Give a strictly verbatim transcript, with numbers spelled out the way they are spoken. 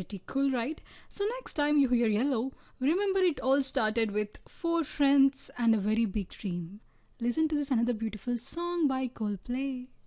Pretty cool, right? So, next time you hear Yellow, remember it all started with four friends and a very big dream. Listen to this another beautiful song by Coldplay.